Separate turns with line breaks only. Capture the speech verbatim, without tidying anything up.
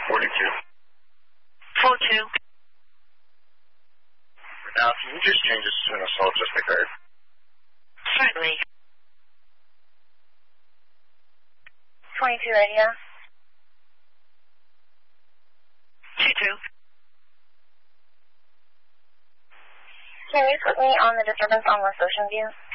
forty-two.
Four-two.
Now, can you just change this to an assault just occurred?
Certainly.
twenty-two radio.
Two-two.
Can you put me on the disturbance on West Ocean View?